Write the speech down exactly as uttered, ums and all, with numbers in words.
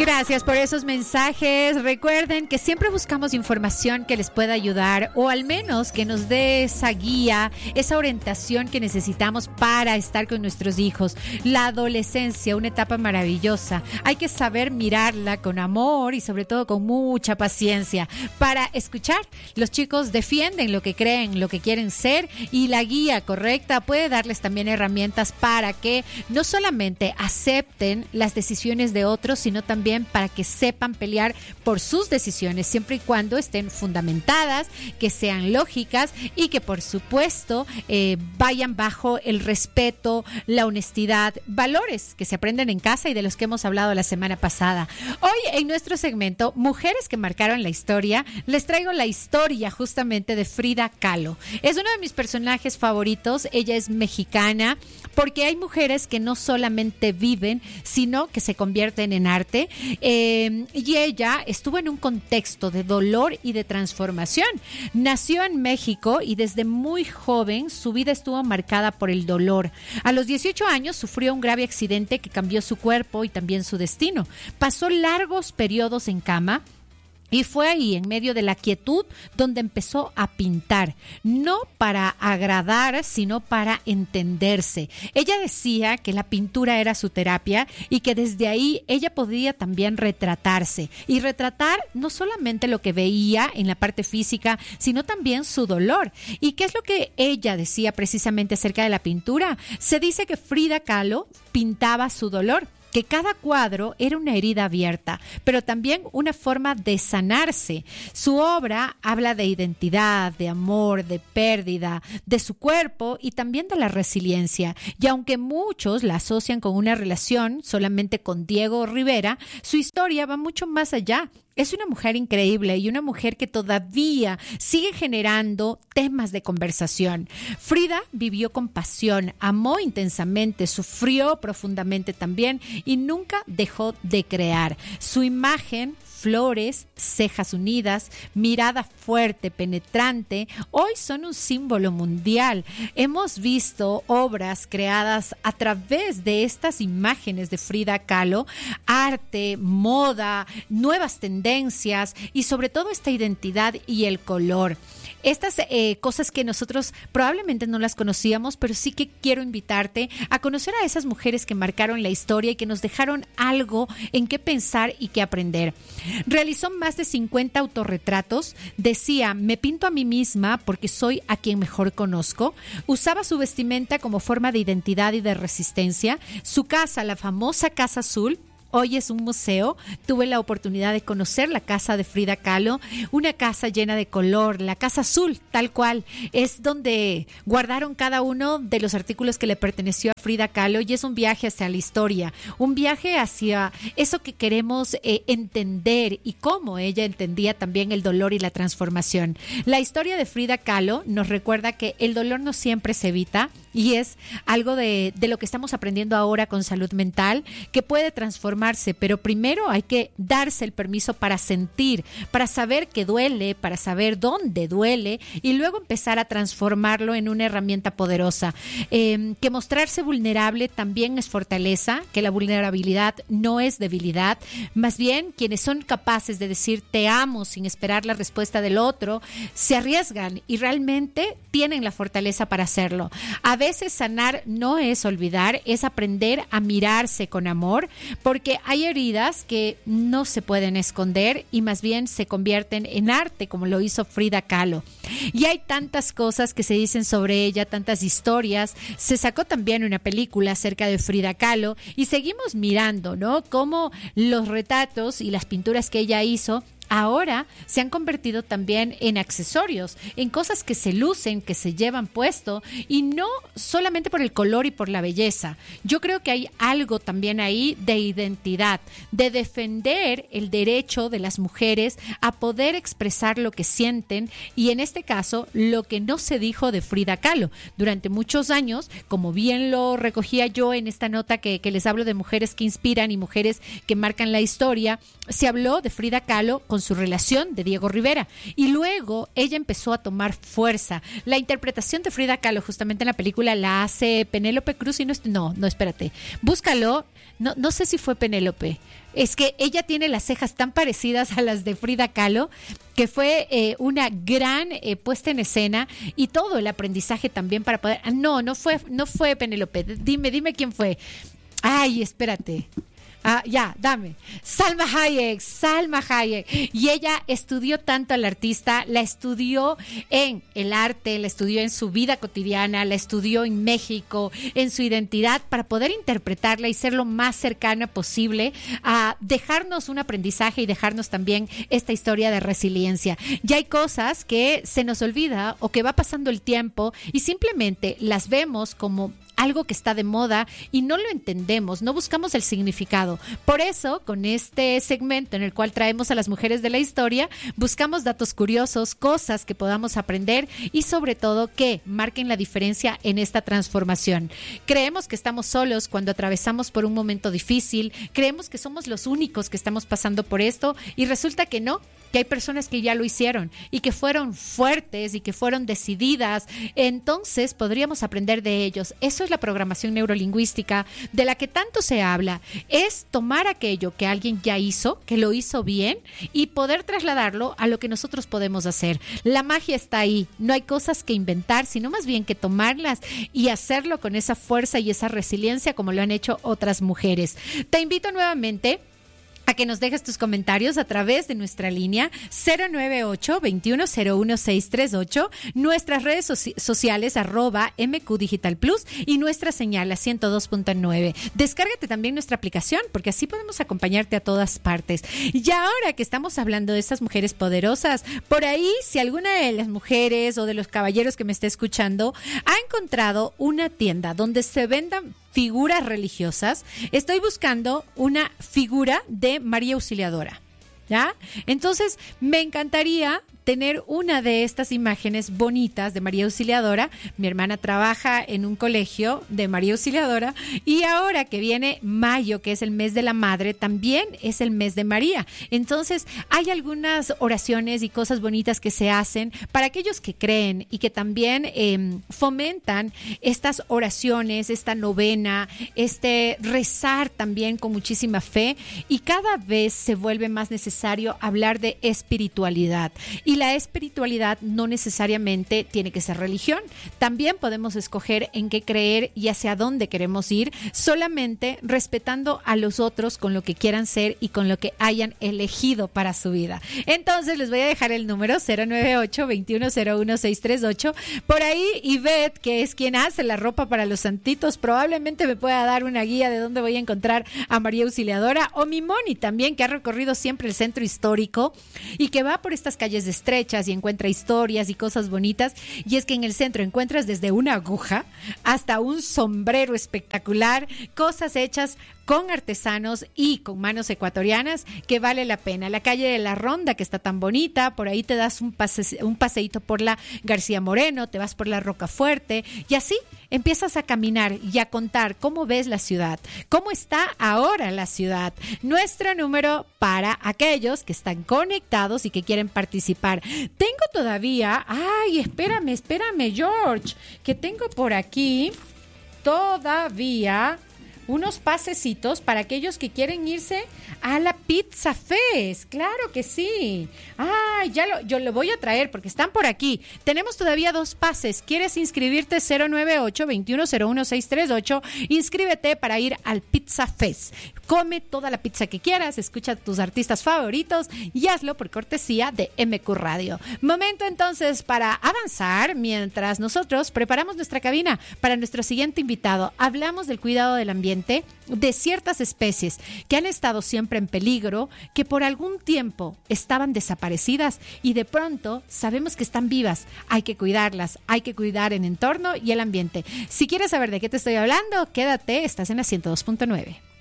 Gracias por esos mensajes. Recuerden que siempre buscamos información que les pueda ayudar o al menos que nos dé esa guía, esa orientación que necesitamos para estar con nuestros hijos. La adolescencia, una etapa maravillosa. Hay que saber mirarla con amor y sobre todo con mucha paciencia para escuchar. Los chicos defienden lo que creen, lo que quieren ser y la guía correcta puede darles también herramientas para que no solamente acepten las decisiones de otros, sino también para que sepan pelear por sus decisiones, siempre y cuando estén fundamentadas, que sean lógicas y que por supuesto eh, vayan bajo el respeto, la honestidad, valores que se aprenden en casa y de los que hemos hablado la semana pasada. Hoy en nuestro segmento Mujeres que marcaron la historia, les traigo la historia justamente de Frida Kahlo. Es uno de mis personajes favoritos. Ella es mexicana porque hay mujeres que no solamente viven, sino que se convierten en arte. Eh, y ella estuvo en un contexto de dolor y de transformación. Nació en México y desde muy joven su vida estuvo marcada por el dolor. A los dieciocho años sufrió un grave accidente que cambió su cuerpo y también su destino. Pasó largos periodos en cama. Y fue ahí, en medio de la quietud, donde empezó a pintar, no para agradar, sino para entenderse. Ella decía que la pintura era su terapia y que desde ahí ella podía también retratarse. Y retratar no solamente lo que veía en la parte física, sino también su dolor. ¿Y qué es lo que ella decía precisamente acerca de la pintura? Se dice que Frida Kahlo pintaba su dolor, que cada cuadro era una herida abierta, pero también una forma de sanarse. Su obra habla de identidad, de amor, de pérdida, de su cuerpo y también de la resiliencia. Y aunque muchos la asocian con una relación solamente con Diego Rivera, su historia va mucho más allá. Es una mujer increíble y una mujer que todavía sigue generando temas de conversación. Frida vivió con pasión, amó intensamente, sufrió profundamente también y nunca dejó de crear. Su imagen, flores, cejas unidas, mirada fuerte, penetrante, hoy son un símbolo mundial. Hemos visto obras creadas a través de estas imágenes de Frida Kahlo, arte, moda, nuevas tendencias y sobre todo esta identidad y el color. Estas eh, cosas que nosotros probablemente no las conocíamos, pero sí que quiero invitarte a conocer a esas mujeres que marcaron la historia y que nos dejaron algo en qué pensar y qué aprender. Realizó más de cincuenta autorretratos. Decía, me pinto a mí misma porque soy a quien mejor conozco. Usaba su vestimenta como forma de identidad y de resistencia. Su casa, la famosa Casa Azul, hoy es un museo. Tuve la oportunidad de conocer la casa de Frida Kahlo, una casa llena de color, la Casa Azul, tal cual. Es donde guardaron cada uno de los artículos que le perteneció a Frida Kahlo y es un viaje hacia la historia, un viaje hacia eso que queremos eh, entender y cómo ella entendía también el dolor y la transformación. La historia de Frida Kahlo nos recuerda que el dolor no siempre se evita y es algo de, de lo que estamos aprendiendo ahora con salud mental, que puede transformar. Pero primero hay que darse el permiso para sentir, para saber que duele, para saber dónde duele y luego empezar a transformarlo en una herramienta poderosa. Eh, que mostrarse vulnerable también es fortaleza, que la vulnerabilidad no es debilidad. Más bien, quienes son capaces de decir te amo sin esperar la respuesta del otro, se arriesgan y realmente tienen la fortaleza para hacerlo. A veces sanar no es olvidar, es aprender a mirarse con amor, porque hay heridas que no se pueden esconder y más bien se convierten en arte, como lo hizo Frida Kahlo. Y hay tantas cosas que se dicen sobre ella, tantas historias. Se sacó también una película acerca de Frida Kahlo y seguimos mirando, ¿no?, cómo los retratos y las pinturas que ella hizo ahora se han convertido también en accesorios, en cosas que se lucen, que se llevan puesto y no solamente por el color y por la belleza. Yo creo que hay algo también ahí de identidad, de defender el derecho de las mujeres a poder expresar lo que sienten y en este caso lo que no se dijo de Frida Kahlo. Durante muchos años, como bien lo recogía yo en esta nota que, que les hablo de mujeres que inspiran y mujeres que marcan la historia, se habló de Frida Kahlo con su relación de Diego Rivera y luego ella empezó a tomar fuerza. La interpretación de Frida Kahlo justamente en la película la hace Penélope Cruz y no, no, no espérate, búscalo, no, no sé si fue Penélope, es que ella tiene las cejas tan parecidas a las de Frida Kahlo, que fue eh, una gran eh, puesta en escena y todo el aprendizaje también para poder... Ah, no, no fue, no fue Penélope, dime, dime quién fue. Ay, espérate. Ah, ya, dame. Salma Hayek, Salma Hayek. Y ella estudió tanto al artista, la estudió en el arte, la estudió en su vida cotidiana, la estudió en México, en su identidad, para poder interpretarla y ser lo más cercana posible a dejarnos un aprendizaje y dejarnos también esta historia de resiliencia. Ya hay cosas que se nos olvida o que va pasando el tiempo y simplemente las vemos como algo que está de moda y no lo entendemos, no buscamos el significado. Por eso, con este segmento en el cual traemos a las mujeres de la historia, buscamos datos curiosos, cosas que podamos aprender y sobre todo que marquen la diferencia en esta transformación. Creemos que estamos solos cuando atravesamos por un momento difícil, creemos que somos los únicos que estamos pasando por esto y resulta que no, que hay personas que ya lo hicieron y que fueron fuertes y que fueron decididas. Entonces podríamos aprender de ellos. Eso es la programación neurolingüística de la que tanto se habla. Es tomar aquello que alguien ya hizo, que lo hizo bien, y poder trasladarlo a lo que nosotros podemos hacer. La magia está ahí. No hay cosas que inventar, sino más bien que tomarlas y hacerlo con esa fuerza y esa resiliencia como lo han hecho otras mujeres. Te invito nuevamente a que nos dejes tus comentarios a través de nuestra línea cero nueve ocho, veintiuno cero uno, seiscientos treinta y ocho, nuestras redes soci- sociales arroba M Q Digital Plus y nuestra señal a ciento dos punto nueve. Descárgate también nuestra aplicación porque así podemos acompañarte a todas partes. Y ahora que estamos hablando de estas mujeres poderosas, por ahí si alguna de las mujeres o de los caballeros que me esté escuchando ha encontrado una tienda donde se vendan figuras religiosas, estoy buscando una figura de María Auxiliadora, ¿ya? Entonces, me encantaría tener una de estas imágenes bonitas de María Auxiliadora. Mi hermana trabaja en un colegio de María Auxiliadora y ahora que viene mayo, que es el mes de la madre, también es el mes de María. Entonces, hay algunas oraciones y cosas bonitas que se hacen para aquellos que creen y que también eh, fomentan estas oraciones, esta novena, este rezar también con muchísima fe, y cada vez se vuelve más necesario hablar de espiritualidad. Y la espiritualidad no necesariamente tiene que ser religión. También podemos escoger en qué creer y hacia dónde queremos ir, solamente respetando a los otros con lo que quieran ser y con lo que hayan elegido para su vida. Entonces les voy a dejar el número cero nueve ocho, veintiuno cero uno, seiscientos treinta y ocho. Por ahí Ivette, que es quien hace la ropa para los santitos, probablemente me pueda dar una guía de dónde voy a encontrar a María Auxiliadora, o mi Moni también, que ha recorrido siempre el centro histórico y que va por estas calles de estrechas y encuentra historias y cosas bonitas. Y es que en el centro encuentras desde una aguja hasta un sombrero espectacular, cosas hechas con artesanos y con manos ecuatorianas que vale la pena. La calle de la Ronda, que está tan bonita, por ahí te das un, pase, un paseíto por la García Moreno, te vas por la Rocafuerte y así empiezas a caminar y a contar cómo ves la ciudad, cómo está ahora la ciudad. Nuestro número para aquellos que están conectados y que quieren participar. Tengo todavía, ay, espérame, espérame, George, que tengo por aquí todavía unos pasecitos para aquellos que quieren irse a la Pizza Fest. Claro que sí. Ah, ya lo, yo lo voy a traer porque están por aquí. Tenemos todavía dos pases. ¿Quieres inscribirte? cero nueve ocho, veintiuno cero uno, seiscientos treinta y ocho. Inscríbete para ir al Pizza Fest. Come toda la pizza que quieras, escucha a tus artistas favoritos y hazlo por cortesía de M Q Radio. Momento entonces para avanzar mientras nosotros preparamos nuestra cabina para nuestro siguiente invitado. Hablamos del cuidado del ambiente, de ciertas especies que han estado siempre en peligro, que por algún tiempo estaban desaparecidas y de pronto sabemos que están vivas. Hay que cuidarlas, hay que cuidar el entorno y el ambiente. Si quieres saber de qué te estoy hablando, quédate, estás en la ciento dos punto nueve.